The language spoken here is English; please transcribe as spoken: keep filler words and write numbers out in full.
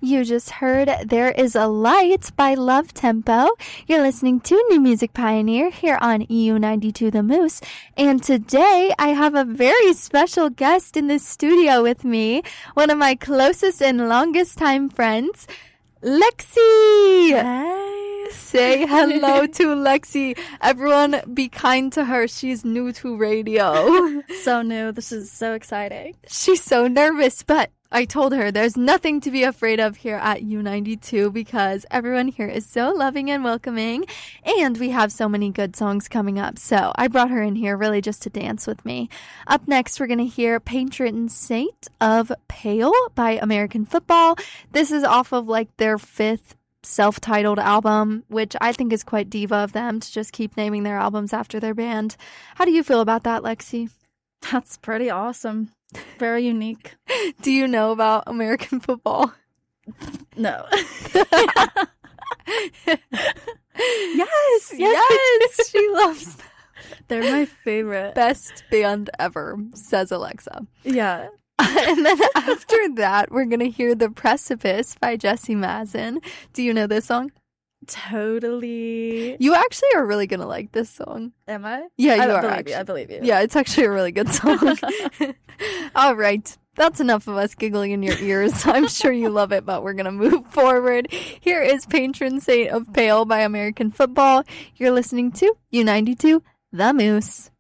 You just heard There Is a Light by Love Tempo. You're listening to New Music Pioneer here on E U ninety-two The Moose. And today I have a very special guest in the studio with me, one of my closest and longest time friends, Lexi. Hey. Say hello to Lexi. Everyone be kind to her. She's new to radio. So new. This is so exciting. She's so nervous, but I told her there's nothing to be afraid of here at U ninety-two because everyone here is so loving and welcoming, and we have so many good songs coming up. So I brought her in here really just to dance with me. Up next, we're going to hear Patron Saint of Pale by American Football. This is off of like their fifth self-titled album, which I think is quite diva of them to just keep naming their albums after their band. How do you feel about that, Lexi? That's pretty awesome. Very unique. Do you know about American Football? No. Yes, yes, yes. She loves them. They're my favorite. Best band ever, says Alexa. Yeah. And then after that, we're going to hear The Precipice by Jesse Mazin. Do you know this song? Totally. You actually are really going to like this song. Am I? Yeah, you I are believe actually. You. I believe you. Yeah, it's actually a really good song. All right. That's enough of us giggling in your ears. I'm sure you love it, but we're going to move forward. Here is Patron Saint of Pale by American Football. You're listening to U ninety-two, The Moose.